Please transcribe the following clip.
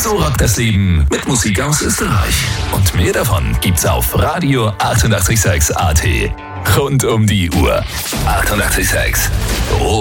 So rockt das Leben mit Musik aus Österreich. Und mehr davon gibt's auf Radio 886 AT. Rund um die Uhr. 886.